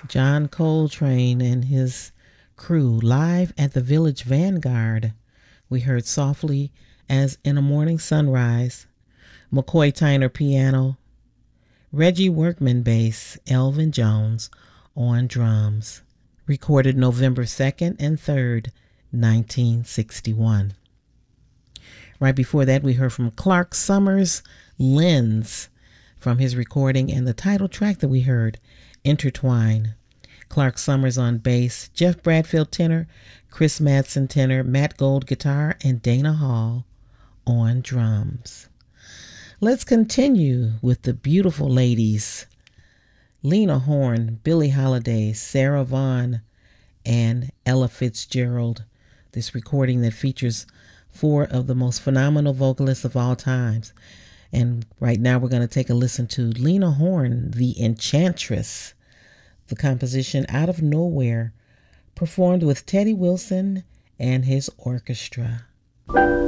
John Coltrane and his crew live at the Village Vanguard. We heard Softly as in a Morning Sunrise, McCoy Tyner piano, Reggie Workman bass, Elvin Jones on drums. Recorded November 2nd and 3rd, 1961. Right before that, we heard from Clark Summers, Lens, from his recording, and the title track that we heard, Intertwine. Clark Summers on bass, Jeff Bradfield tenor, Chris Madsen tenor, Matt Gold guitar, and Dana Hall on drums. Let's continue with the beautiful ladies, Lena Horne, Billie Holiday, Sarah Vaughan, and Ella Fitzgerald. This recording that features four of the most phenomenal vocalists of all times. And right now we're going to take a listen to Lena Horne, the Enchantress. The composition Out of Nowhere, performed with Teddy Wilson and his orchestra.